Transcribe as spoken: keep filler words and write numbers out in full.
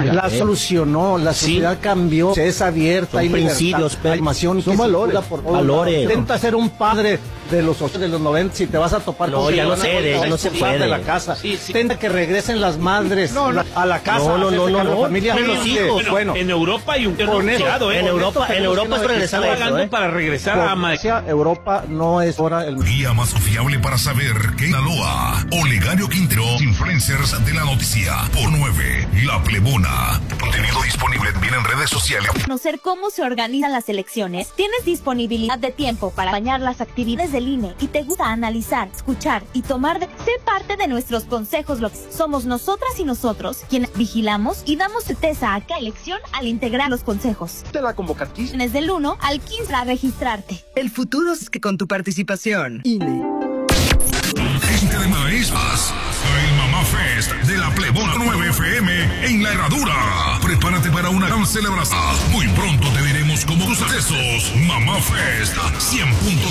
La, la solucionó, la sociedad sí. cambió, se es abierta, hay principios, libertad, hay información, son valores, por valores. Intenta ser un padre de los de los noventa, si te vas a topar no, con ya no sé, ya no se puede de la casa. Sí, sí. Intenta que regresen las madres no, no. a la casa, no, no, no, no, la no. familia. Bueno, los hijos, bueno, bueno, en Europa hay un denunciado, ¿eh? En Europa, en Europa es regresar está pagando eso, ¿eh? para regresar por, a Madrid. Europa no es ahora el guía más confiable para saber que Sinaloa. Olegario Quintero, influencers de la noticia por nueve La Plebona. Contenido disponible bien en redes sociales. Conocer cómo se organizan las elecciones. Tienes disponibilidad de tiempo para bañar las actividades del I N E y te gusta analizar, escuchar y tomar de... Sé parte de nuestros consejos locales. Somos nosotras y nosotros quienes vigilamos y damos certeza a cada elección al integrar los consejos. Te la convocatoria. Tienes del uno al quince para registrarte. El futuro es que con tu participación. I N E. Gente de maestras, el Mamá Fest de la Plebona nueve F M en La Herradura. Prepárate para una gran celebración. Muy pronto te diremos cómo tus accesos. Mamá Fest cien punto